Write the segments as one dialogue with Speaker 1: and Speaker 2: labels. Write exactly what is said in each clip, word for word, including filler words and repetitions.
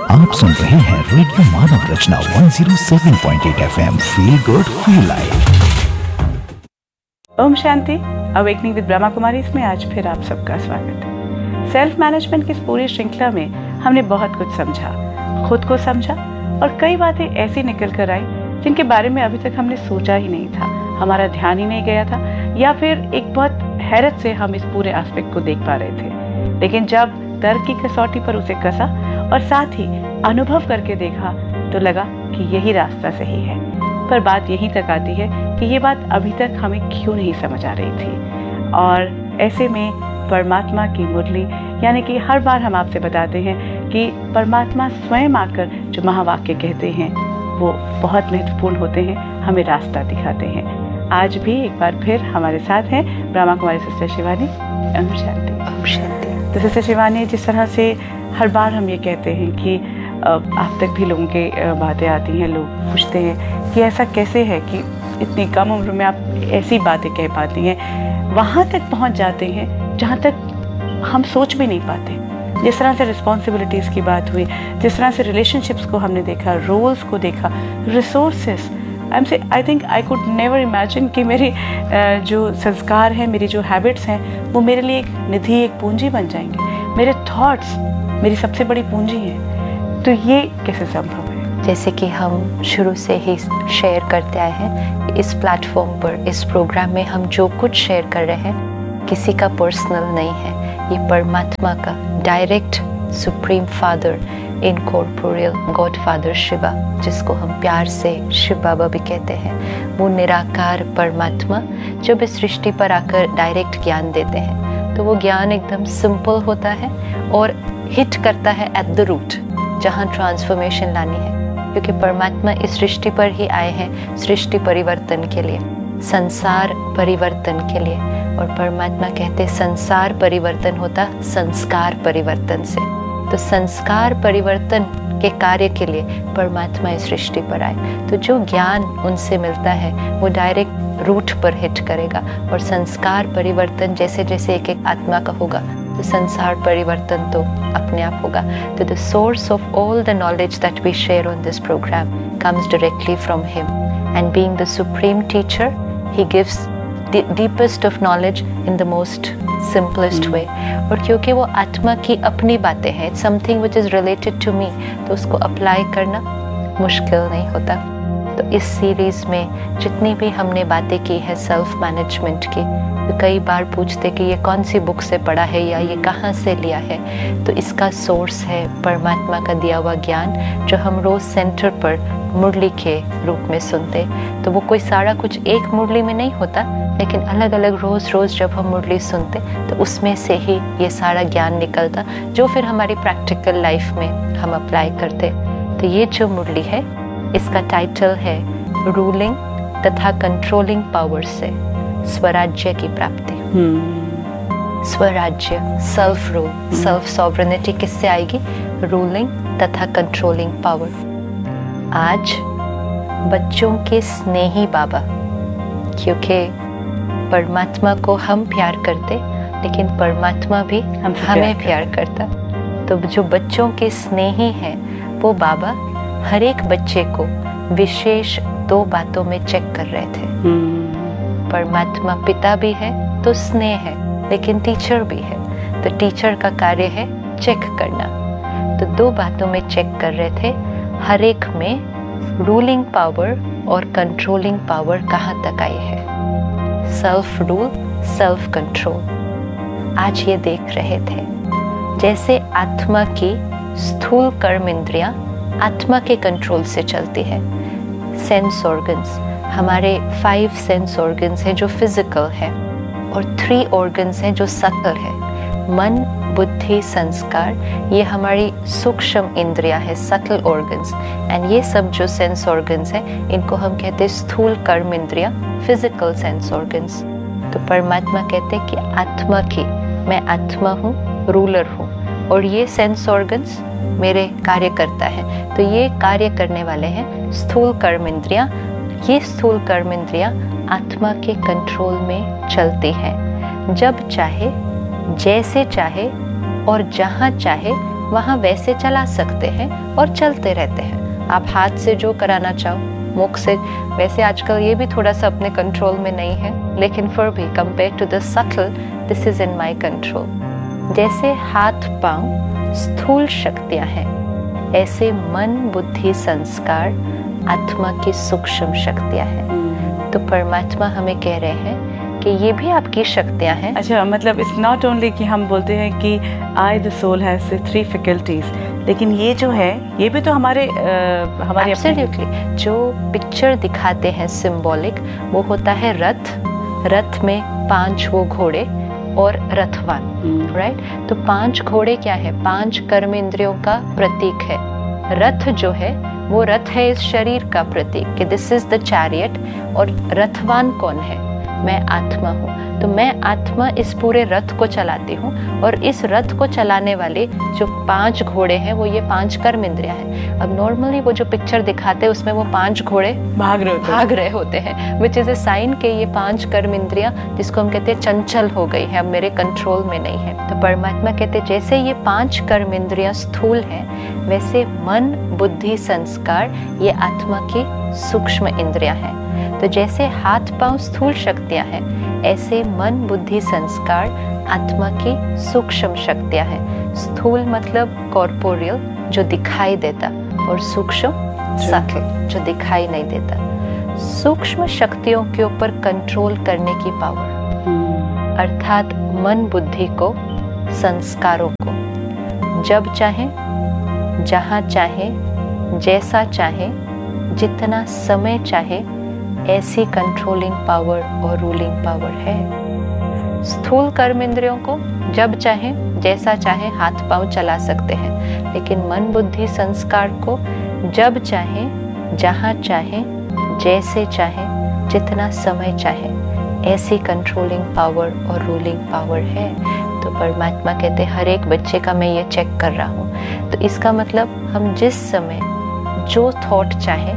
Speaker 1: आप सुन रहे हैं रेडियो मानव रचना एक सौ सात पॉइंट आठ FM. Feel good feel live.
Speaker 2: Om Shanti. Awakening with Brahma Kumari इसमें आज फिर आप सबका स्वागत है। सेल्फ मैनेजमेंट की इस पूरी श्रृंखला में हमने बहुत कुछ समझा, खुद को समझा और कई बातें ऐसी निकल कर आई जिनके बारे में अभी तक हमने सोचा ही नहीं था, हमारा ध्यान ही नहीं गया था, या फिर एक बहुत हैरत से हम इस पूरे एस्पेक्ट को देख पा रहे थे। लेकिन जब तर्क की कसौटी पर उसे कसा और साथ ही अनुभव करके देखा तो लगा कि यही रास्ता सही है। पर बात यहीं तक आती है कि ये बात अभी तक हमें क्यों नहीं समझ आ रही थी। और ऐसे में परमात्मा की मुरली, यानी कि हर बार हम आपसे बताते हैं कि परमात्मा स्वयं आकर जो महावाक्य कहते हैं वो बहुत महत्वपूर्ण होते हैं, हमें रास्ता दिखाते हैं। आज भी एक बार फिर हमारे साथ हैं ब्रह्मा कुमारी सिस्टर शिवानी। ओम शांति।
Speaker 3: ओम शांति।
Speaker 2: तो सिस्टर शिवानी, जिस तरह से हर बार हम ये कहते हैं कि आप तक भी लोगों के बातें आती हैं, लोग पूछते हैं कि ऐसा कैसे है कि इतनी कम उम्र में आप ऐसी बातें कह पाती हैं, वहाँ तक पहुँच जाते हैं जहाँ तक हम सोच भी नहीं पाते। जिस तरह से रिस्पॉन्सिबिलिटीज़ की बात हुई, जिस तरह से रिलेशनशिप्स को हमने देखा, रोल्स को देखा, रिसोर्सेस, आई एम से I think I could never imagine कि मेरे जो संस्कार हैं, मेरी जो हैबिट्स हैं, वो मेरे लिए एक निधि, एक पूंजी बन जाएंगे। मेरे थॉट्स मेरी सबसे बड़ी पूंजी हैं। तो ये कैसे संभव है?
Speaker 3: जैसे कि हम शुरू से ही शेयर करते आए हैं, इस प्लेटफॉर्म पर, इस प्रोग्राम में हम जो कुछ शेयर कर रहे हैं किसी का पर्सनल नहीं है, ये परमात्मा का direct supreme father, incorporeal God father Shiva, जिसको हम प्यार से शिव बाबा भी कहते हैं, वो निराकार परमात्मा जब इस सृष्टि पर आकर डायरेक्ट ज्ञान देते हैं तो वो ज्ञान एकदम सिंपल होता है और हिट करता है एट द रूट, जहाँ ट्रांसफॉर्मेशन लानी है। क्योंकि परमात्मा इस सृष्टि पर ही आए हैं सृष्टि परिवर्तन के लिए, संसार परिवर्तन के लिए। और परमात्मा कहते संसार परिवर्तन होता संस्कार परिवर्तन से। तो संस्कार परिवर्तन के कार्य के लिए परमात्मा इस सृष्टि पर आए। तो जो ज्ञान उनसे मिलता है वो डायरेक्ट रूट पर हिट करेगा। और संस्कार परिवर्तन जैसे जैसे एक एक आत्मा का होगा तो संसार परिवर्तन तो अपने आप होगा। तो the source of all the knowledge that we share on this programme comes directly from him, and being the supreme teacher he gives the deepest of knowledge in the most simplest way। और क्योंकि वो आत्मा की अपनी बातें हैं, it's something which is related to me, तो उसको अप्लाई करना मुश्किल नहीं होता। तो इस सीरीज़ में जितनी भी हमने बातें की है सेल्फ मैनेजमेंट की, तो कई बार पूछते कि ये कौन सी बुक से पढ़ा है या ये कहाँ से लिया है। तो इसका सोर्स है परमात्मा का दिया हुआ ज्ञान, जो हम रोज़ सेंटर पर मुरली के रूप में सुनते। तो वो कोई सारा कुछ एक मुरली में नहीं होता, लेकिन अलग अलग रोज़ रोज़ जब हम मुरली सुनते तो उसमें से ही ये सारा ज्ञान निकलता, जो फिर हमारी प्रैक्टिकल लाइफ में हम अप्लाई करते। तो ये जो मुरली है इसका टाइटल है रूलिंग तथा कंट्रोलिंग पावर से स्वराज्य की प्राप्ति।
Speaker 2: hmm.
Speaker 3: स्वराज्य, सेल्फ रूल, सेल्फ सॉवरेनिटी किससे आएगी? रूलिंग तथा कंट्रोलिंग पावर। आज बच्चों के स्नेही बाबा, क्योंकि परमात्मा को हम प्यार करते लेकिन परमात्मा भी हम हमें प्यार करता। तो जो बच्चों के स्नेही हैं वो बाबा हर एक बच्चे को विशेष दो बातों में चेक कर रहे थे।
Speaker 2: hmm.
Speaker 3: परमात्मा पिता भी है तो स्नेह है, लेकिन टीचर भी है, तो टीचर का कार्य है चेक करना। तो दो बातों में चेक कर रहे थे, हर एक में रूलिंग पावर और कंट्रोलिंग पावर कहाँ तक आई है, सेल्फ रूल, सेल्फ कंट्रोल। आज ये देख रहे थे जैसे आत्मा की स्थूल कर्म इंद्रियां आत्मा के कंट्रोल से चलती है। सेंस ऑर्गन्स, हमारे फाइव सेंस ऑर्गन्स हैं जो फिजिकल है, और थ्री ऑर्गन्स हैं जो सटल है। मन, बुद्धि, संस्कार, ये हमारी सूक्ष्म इंद्रियां है, सटल ऑर्गन्स। एंड ये सब जो सेंस ऑर्गन्स हैं इनको हम कहते हैं स्थूल कर्म इंद्रियां, फिजिकल सेंस ऑर्गन्स। तो परमात्मा कहते हैं कि आत्मा की, मैं आत्मा हूँ, रूलर हूँ, और ये सेंस ऑर्गन्स मेरे कार्य करता है। तो ये कार्य करने वाले हैं स्थूल कर्म इंद्रियां। ये स्थूल कर्म इंद्रियां आत्मा के कंट्रोल में चलती हैं। जब चाहे, जैसे चाहे और जहाँ चाहे वहाँ वैसे चला सकते हैं और चलते रहते हैं। आप हाथ से जो कराना चाहो, मुख से, वैसे आजकल ये भी थोड़ा सा अपने कंट्रोल में नहीं है, लेकिन फिर भी compare to the subtle, this is in my control. जैसे हाथ पांव स्थूल शक्तियां हैं, ऐसे मन बुद्धि संस्कार आत्मा की सूक्ष्म शक्तियां हैं। तो परमात्मा हमें कह रहे हैं कि ये भी आपकी शक्तियां हैं।
Speaker 2: अच्छा, मतलब इट्स नॉट ओनली कि हम बोलते हैं कि I the soul has three faculties, लेकिन ये जो है ये भी तो हमारे आ, हमारे
Speaker 3: एब्सोल्युटली जो पिक्चर दिखाते हैं सिंबॉलिक, वो होता है रथ। रथ में पांच वो घोड़े और रथवान, राइट right? तो पांच घोड़े क्या है? पांच कर्म इंद्रियों का प्रतीक है। रथ जो है वो रथ है इस शरीर का प्रतीक कि दिस इज द चैरियट। और रथवान कौन है? मैं आत्मा हूँ। तो मैं आत्मा इस पूरे रथ को चलाती हूँ, और इस रथ को चलाने वाले जो पांच घोड़े हैं वो ये पांच कर्म इंद्रियां हैं। अब नॉर्मली वो जो पिक्चर दिखाते हैं उसमें वो पांच घोड़े
Speaker 2: भाग रहे होते
Speaker 3: भाग रहे होते हैं, विच इज ए साइन के ये पांच कर्म इंद्रियां, जिसको हम कहते हैं चंचल हो गई है, अब मेरे कंट्रोल में नहीं है। तो परमात्मा कहते हैं जैसे ये पांच कर्म इंद्रियां स्थूल हैं, वैसे मन बुद्धि संस्कार ये आत्मा की सूक्ष्म इंद्रियां हैं। तो जैसे हाथ पांव स्थूल शक्तियां हैं, ऐसे मन बुद्धि संस्कार आत्मा की सूक्ष्म शक्तियां हैं। स्थूल मतलब कॉर्पोरियल, जो दिखाई देता, और सूक्ष्म सटल, जो दिखाई नहीं देता। सूक्ष्म शक्तियों के ऊपर कंट्रोल करने की पावर, अर्थात मन बुद्धि को, संस्कारों को, जब चाहे, जहाँ चाहे, जैसा चाहे, जितना समय चाहे, ऐसी कंट्रोलिंग पावर और रूलिंग पावर है। स्थूल कर्म इंद्रियों को जब चाहे जैसा चाहे हाथ पांव चला सकते हैं, लेकिन मन बुद्धि संस्कार को जब चाहे जहाँ चाहे जैसे चाहे जितना समय चाहे ऐसी कंट्रोलिंग पावर और रूलिंग पावर है। तो परमात्मा कहते हैं हर एक बच्चे का मैं ये चेक कर रहा हूँ। तो इसका मतलब हम जिस समय जो थॉट चाहे,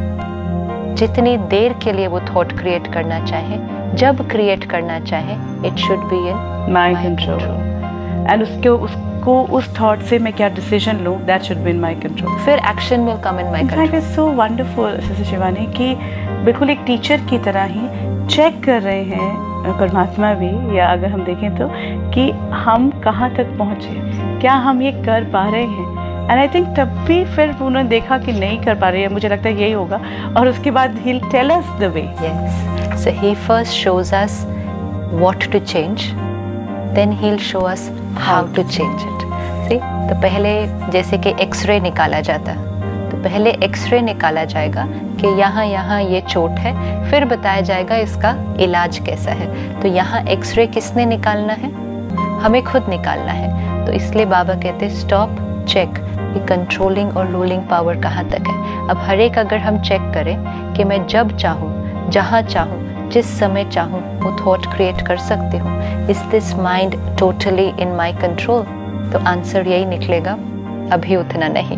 Speaker 3: जितनी देर के लिए वो थॉट क्रिएट करना चाहे, जब क्रिएट करना चाहे, it should be in
Speaker 2: my control. And उसको उसको उस थॉट से मैं क्या डिसीजन लूँ, that should be in my control.
Speaker 3: फिर action will come in my control.
Speaker 2: It is so wonderful sister Shivani कि बिल्कुल एक टीचर की तरह ही चेक कर रहे हैं परमात्मा भी, या अगर हम देखें तो, कि हम कहाँ तक पहुँचे, क्या हम ये कर पा रहे हैं। एंड आई थिंक तब भी फिर उन्होंने देखा कि नहीं कर पा रही है, मुझे लगता है यही होगा, और उसके बाद he'll tell us the way.
Speaker 3: Yes. So he first shows us what to change, then he'll show us how to change it. See? तो पहले जैसे कि एक्सरे निकाला जाता, तो पहले एक्सरे निकाला जाएगा कि यहाँ यहाँ ये चोट है, फिर बताया जाएगा इसका इलाज कैसा है। तो यहाँ एक्सरे किसने निकालना है? हमें खुद निकालना है। तो इसलिए बाबा कहते हैं स्टॉप, चेक, ये कंट्रोलिंग और रूलिंग पावर कहाँ तक है। अब हर एक अगर हम चेक करें कि मैं जब चाहूँ, जहाँ चाहूँ, जिस समय चाहूँ वो थॉट क्रिएट कर सकती हूँ, is this mind totally in my control? तो आंसर यही निकलेगा, अभी उतना नहीं।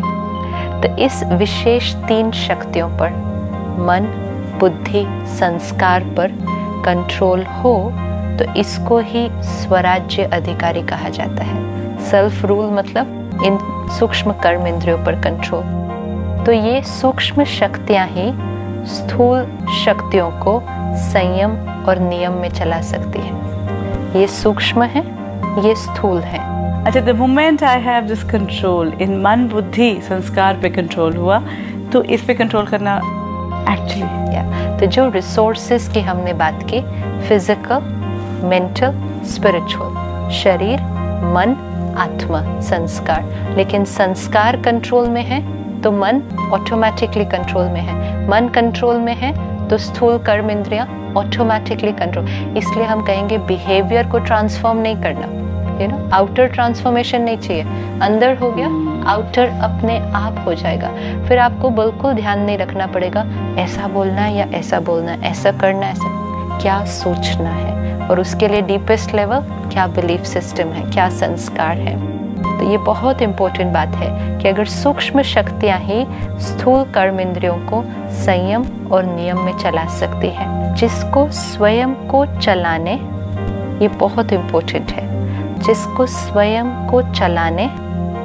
Speaker 3: तो इस विशेष तीन शक्तियों पर, मन बुद्धि संस्कार पर कंट्रोल हो तो इसको ही स्वराज्य अधिकारी कहा जाता है। सेल्फ रूल मतलब इन सूक्ष्म कर्म इंद्रियों पर कंट्रोल। तो ये सूक्ष्म शक्तियां ही स्थूल शक्तियों को संयम और नियम में चला सकती है। ये सूक्ष्म है, ये स्थूल है।
Speaker 2: अच्छा, the moment I have this control, इन मन बुद्धि संस्कार पे कंट्रोल हुआ, तो इस पे कंट्रोल करना एक्चुअली
Speaker 3: या तो जो रिसोर्सेज की हमने बात की, फिजिकल, मेंटल, स्पिरिचुअल, शरीर, मन, आत्मा, संस्कार, लेकिन संस्कार कंट्रोल में है तो मन ऑटोमेटिकली कंट्रोल में है, मन कंट्रोल में है तो स्थूल कर्म इंद्रियां ऑटोमेटिकली कंट्रोल। इसलिए हम कहेंगे बिहेवियर को ट्रांसफॉर्म नहीं करना, यू नो, आउटर ट्रांसफॉर्मेशन नहीं चाहिए, अंदर हो गया, आउटर अपने आप हो जाएगा। फिर आपको बिल्कुल ध्यान नहीं रखना पड़ेगा ऐसा बोलना है या ऐसा बोलना है, ऐसा करना है, ऐसा क्या सोचना है, और उसके लिए डीपेस्ट लेवल क्या बिलीफ सिस्टम है, क्या संस्कार है। तो ये बहुत इंपॉर्टेंट बात है कि अगर सूक्ष्म शक्तियां ही स्थूल कर्म इंद्रियों को संयम और नियम में चला सकती हैं, जिसको स्वयं को चलाने, ये बहुत इंपॉर्टेंट है, जिसको स्वयं को चलाने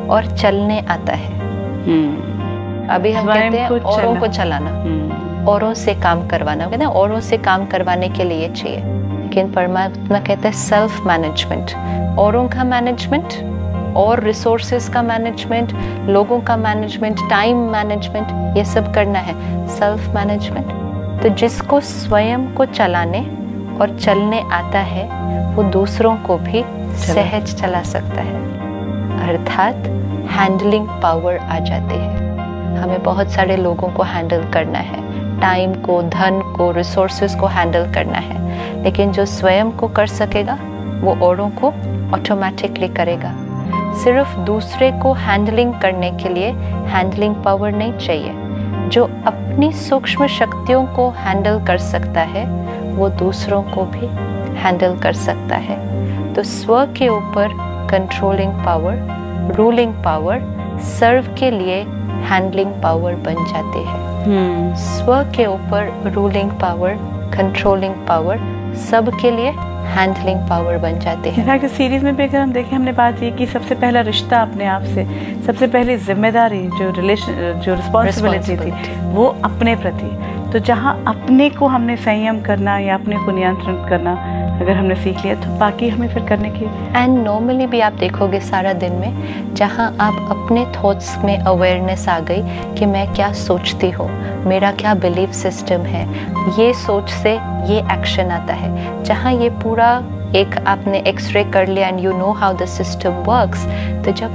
Speaker 3: और चलने आता है।
Speaker 2: हम्म,
Speaker 3: अभी हम
Speaker 2: स्वयं
Speaker 3: कहते हैं
Speaker 2: को
Speaker 3: औरों
Speaker 2: चला-
Speaker 3: को चलाना,
Speaker 2: हम्म,
Speaker 3: औरों से काम करवाना, कहते हैं औरों से काम करवाने के लिए चाहिए, लेकिन परमात्मा कहते हैं सेल्फ मैनेजमेंट, औरों का मैनेजमेंट और रिसोर्सेज का मैनेजमेंट, लोगों का मैनेजमेंट, टाइम मैनेजमेंट, ये सब करना है सेल्फ मैनेजमेंट। तो जिसको स्वयं को चलाने और चलने आता है वो दूसरों को भी सहज चला सकता है, अर्थात हैंडलिंग पावर आ जाती है। हमें बहुत सारे लोगों को हैंडल करना है, टाइम को, धन को, रिसोर्सेज को हैंडल करना है, लेकिन जो स्वयं को कर सकेगा वो औरों को ऑटोमेटिकली करेगा। सिर्फ दूसरे को हैंडलिंग करने के लिए हैंडलिंग पावर नहीं चाहिए, जो अपनी सूक्ष्म शक्तियों को हैंडल कर सकता है वो दूसरों को भी हैंडल कर सकता है। तो स्व के ऊपर कंट्रोलिंग पावर, रूलिंग पावर सर्व के लिए हैंडलिंग पावर बन जाती है।
Speaker 2: हम्म,
Speaker 3: स्व के ऊपर रूलिंग पावर, कंट्रोलिंग पावर सब के लिए हैंडलिंग पावर बन जाती है।
Speaker 2: इनफैक्ट सीरीज में भी अगर हम देखें, हमने बात ये की सबसे पहला रिश्ता अपने आप से, सबसे पहली जिम्मेदारी जो रिलेशन जो रिस्पॉन्सिबिलिटी थी
Speaker 3: Responsibility.
Speaker 2: वो अपने प्रति। तो जहाँ अपने को हमने संयम करना या अपने को नियंत्रण करना अगर हमने सीख लिया तो बाकी हमें फिर करने की।
Speaker 3: एंड नॉर्मली भी आप देखोगे सारा दिन में जहाँ आप अपने थॉट्स में अवेयरनेस आ गई कि मैं क्या सोचती हूँ, मेरा क्या बिलीफ सिस्टम है, ये सोच से ये एक्शन आता है। जहाँ ये पूरा एक आपने एक्सरे कर लिया and you know how the system works, तो जब